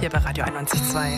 Hier bei Radio 91.2.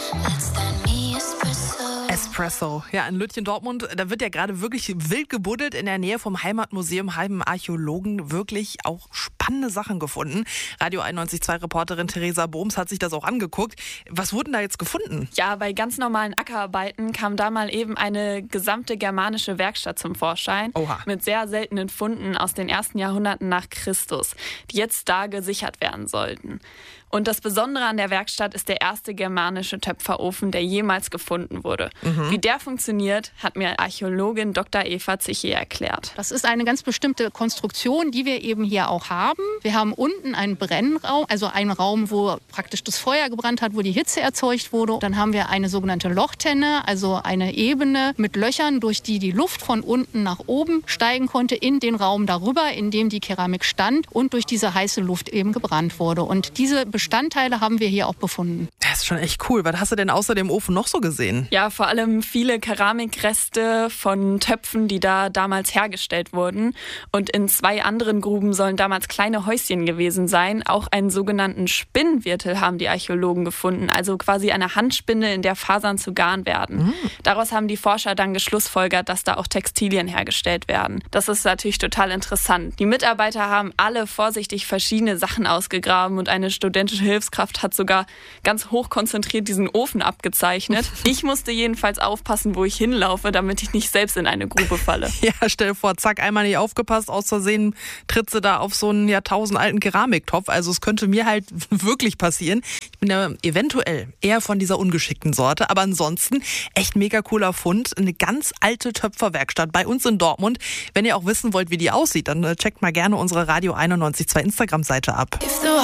Espresso. Ja, in Lütchen-Dortmund, da wird ja gerade wirklich wild gebuddelt in der Nähe vom Heimatmuseum, haben Archäologen wirklich auch spannende Sachen gefunden. Radio 91.2-Reporterin Theresa Bohms hat sich das auch angeguckt. Was wurden da jetzt gefunden? Ja, bei ganz normalen Ackerarbeiten kam da mal eben eine gesamte germanische Werkstatt zum Vorschein. Oha. Mit sehr seltenen Funden aus den ersten Jahrhunderten nach Christus, die jetzt da gesichert werden sollten. Und das Besondere an der Werkstatt ist der erste germanische Töpferofen, der jemals gefunden wurde. Wie der funktioniert, hat mir Archäologin Dr. Eva Ziche erklärt. Das ist eine ganz bestimmte Konstruktion, die wir eben hier auch haben. Wir haben unten einen Brennraum, also einen Raum, wo praktisch das Feuer gebrannt hat, wo die Hitze erzeugt wurde. Dann haben wir eine sogenannte Lochtenne, also eine Ebene mit Löchern, durch die die Luft von unten nach oben steigen konnte in den Raum darüber, in dem die Keramik stand und durch diese heiße Luft eben gebrannt wurde. Und diese Bestandteile haben wir hier auch befunden. Das ist schon echt cool. Was hast du denn außer dem Ofen noch so gesehen? Ja, vor allem viele Keramikreste von Töpfen, die da damals hergestellt wurden. Und in 2 anderen Gruben sollen damals kleine Häuschen gewesen sein. Auch einen sogenannten Spinnwirtel haben die Archäologen gefunden. Also quasi eine Handspinne, in der Fasern zu Garn werden. Daraus haben die Forscher dann geschlussfolgert, dass da auch Textilien hergestellt werden. Das ist natürlich total interessant. Die Mitarbeiter haben alle vorsichtig verschiedene Sachen ausgegraben und eine studentische Hilfskraft hat sogar ganz hochkonzentriert diesen Ofen abgezeichnet. Ich musste jedenfalls aufpassen, wo ich hinlaufe, damit ich nicht selbst in eine Grube falle. Ja, stell dir vor, zack, einmal nicht aufgepasst, aus Versehen trittst du da auf so einen jahrtausendalten Keramiktopf. Also es könnte mir halt wirklich passieren. Ich bin ja eventuell eher von dieser ungeschickten Sorte, aber ansonsten echt mega cooler Fund. Eine ganz alte Töpferwerkstatt bei uns in Dortmund. Wenn ihr auch wissen wollt, wie die aussieht, dann checkt mal gerne unsere Radio 91.2 Instagram-Seite ab.